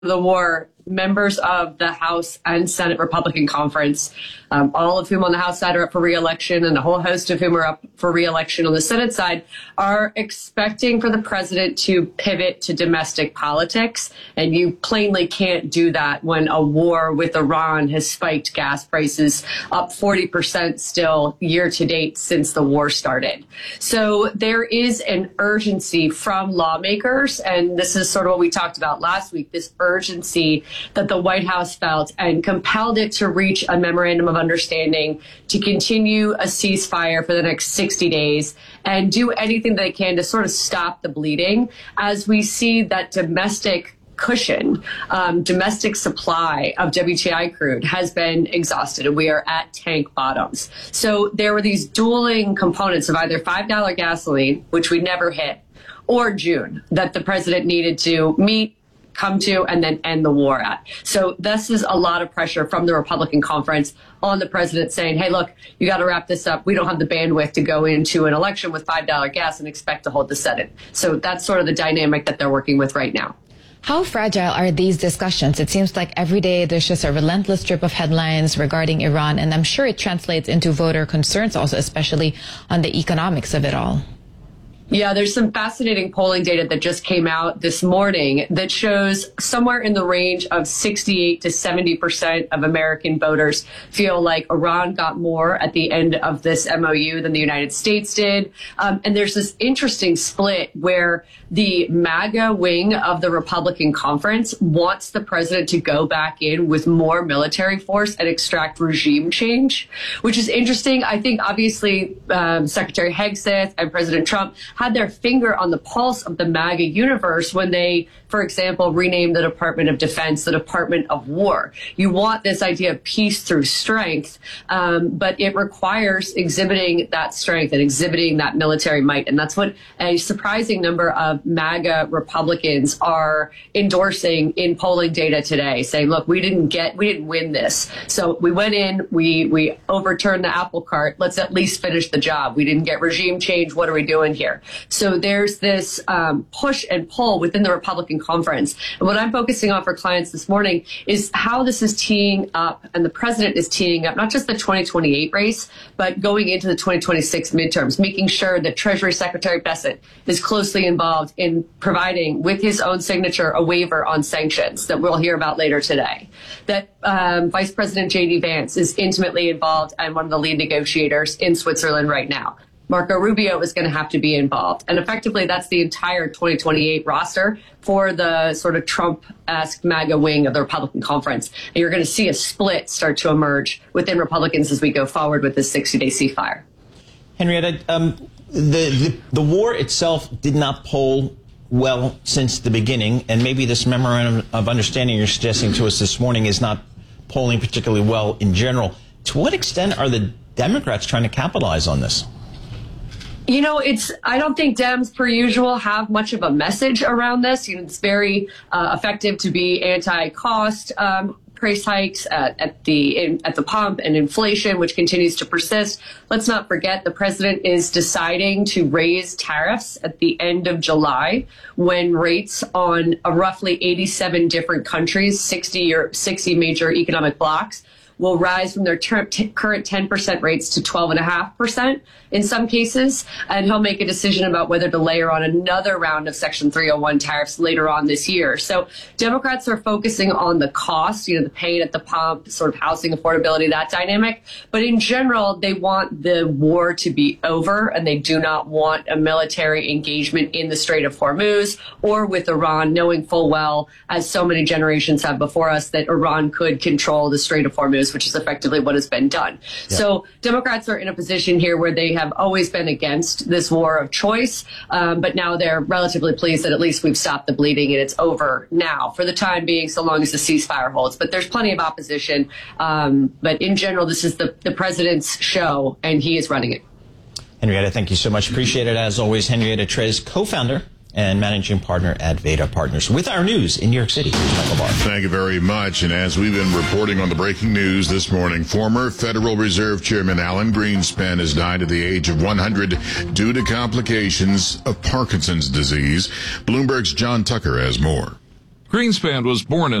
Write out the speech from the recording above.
the war, members of the House and Senate Republican Conference, all of whom on the House side are up for re-election and a whole host of whom are up for re-election on the Senate side, are expecting for the president to pivot to domestic politics. And you plainly can't do that when a war with Iran has spiked gas prices up 40% still year to date since the war started. So there is an urgency from lawmakers, and this is sort of what we talked about last week, this urgency that the White House felt and compelled it to reach a memorandum of understanding to continue a ceasefire for the next 60 days and do anything they can to sort of stop the bleeding as we see that domestic cushion, domestic supply of WTI crude has been exhausted and we are at tank bottoms. So there were these dueling components of either $5 gasoline, which we never hit, or June that the president needed to meet, come to, and then end the war at. So this is a lot of pressure from the Republican conference on the president saying, hey, look, you got to wrap this up. We don't have the bandwidth to go into an election with $5 gas and expect to hold the Senate. So that's sort of the dynamic that they're working with right now. How fragile are these discussions? It seems like every day there's just a relentless strip of headlines regarding Iran, and I'm sure it translates into voter concerns also, especially on the economics of it all. Yeah, there's some fascinating polling data that just came out this morning that shows somewhere in the range of 68 to 70% of American voters feel like Iran got more at the end of this MOU than the United States did. And there's this interesting split where the MAGA wing of the Republican conference wants the president to go back in with more military force and extract regime change, which is interesting. I think obviously Secretary Hegseth and President Trump had their finger on the pulse of the MAGA universe when they, for example, renamed the Department of Defense the Department of War. You want this idea of peace through strength, but it requires exhibiting that strength and exhibiting that military might. And that's what a surprising number of MAGA Republicans are endorsing in polling data today, saying, look, we didn't win this. So we went in, we overturned the apple cart. Let's at least finish the job. We didn't get regime change. What are we doing here? So there's this push and pull within the Republican conference. And what I'm focusing on for clients this morning is how this is teeing up, and the president is teeing up not just the 2028 race, but going into the 2026 midterms, making sure that Treasury Secretary Bessent is closely involved in providing, with his own signature, a waiver on sanctions that we'll hear about later today. That Vice President J.D. Vance is intimately involved and one of the lead negotiators in Switzerland right now. Marco Rubio is going to have to be involved. And effectively, that's the entire 2028 roster for the sort of Trump-esque MAGA wing of the Republican conference. And you're going to see a split start to emerge within Republicans as we go forward with this 60-day ceasefire. Henrietta, the war itself did not poll well since the beginning, and maybe this memorandum of understanding you're suggesting to us this morning is not polling particularly well in general. To what extent are the Democrats trying to capitalize on this? You know, I don't think Dems, per usual, have much of a message around this. You know, it's very effective to be anti-cost price hikes at the pump and inflation, which continues to persist. Let's not forget the president is deciding to raise tariffs at the end of July when rates on roughly 87 different countries, 60 major economic blocs, will rise from their current 10% rates to 12.5% in some cases, and he'll make a decision about whether to layer on another round of Section 301 tariffs later on this year. So Democrats are focusing on the cost, you know, the pain at the pump, sort of housing affordability, that dynamic. But in general, they want the war to be over, and they do not want a military engagement in the Strait of Hormuz or with Iran, knowing full well, as so many generations have before us, that Iran could control the Strait of Hormuz, which is effectively what has been done. Yeah. So Democrats are in a position here where they have always been against this war of choice, but now they're relatively pleased that at least we've stopped the bleeding and it's over now for the time being, so long as the ceasefire holds. But there's plenty of opposition. But in general, this is the president's show, and he is running it. Henrietta, thank you so much. Appreciate it. As always, Henrietta Trez, co-founder and managing partner at Veda Partners. With our news in New York City, here's Michael Barr. Thank you very much. And as we've been reporting on the breaking news this morning, former Federal Reserve Chairman Alan Greenspan has died at the age of 100 due to complications of Parkinson's disease. Bloomberg's John Tucker has more. Greenspan was born in